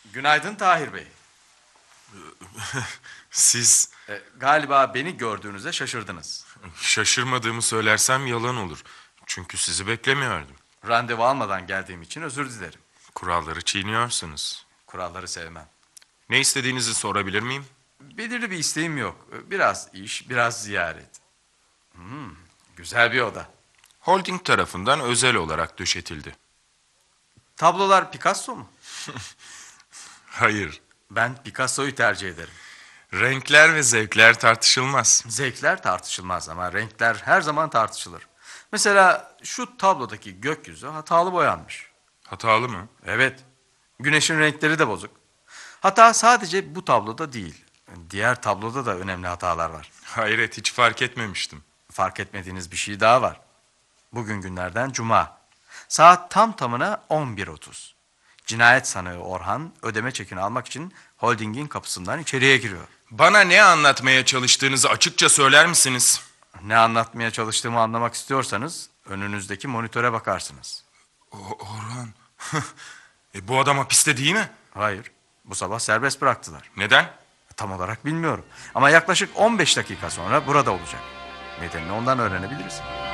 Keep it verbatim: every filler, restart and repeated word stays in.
Günaydın Tahir Bey. Siz E, galiba beni gördüğünüzde şaşırdınız. şaşırmadığımı söylersem yalan olur. Çünkü sizi beklemiyordum. Randevu almadan geldiğim için özür dilerim. Kuralları çiğniyorsunuz. Kuralları sevmem. Ne istediğinizi sorabilir miyim? Belirli bir isteğim yok. E, Biraz iş, biraz ziyaret. Hmm, güzel bir oda. Holding tarafından özel olarak döşetildi. Tablolar Picasso mu? Hayır. Ben Picasso'yu tercih ederim. Renkler ve zevkler tartışılmaz. Zevkler tartışılmaz ama renkler her zaman tartışılır. Mesela şu tablodaki gökyüzü hatalı boyanmış. Hatalı mı? Evet, güneşin renkleri de bozuk. Hata sadece bu tabloda değil. Diğer tabloda da önemli hatalar var. Hayret, hiç fark etmemiştim. Fark etmediğiniz bir şey daha var. Bugün günlerden cuma. Saat tam tamına on bir otuz. Cinayet sanığı Orhan ödeme çekini almak için holdingin kapısından içeriye giriyor. Bana ne anlatmaya çalıştığınızı açıkça söyler misiniz? Ne anlatmaya çalıştığımı anlamak istiyorsanız önünüzdeki monitöre bakarsınız. O Orhan. e, bu adam hapiste değil mi? Hayır, bu sabah serbest bıraktılar. Neden? Tam olarak bilmiyorum. Ama yaklaşık on beş dakika sonra burada olacak. Nedenini ondan öğrenebiliriz.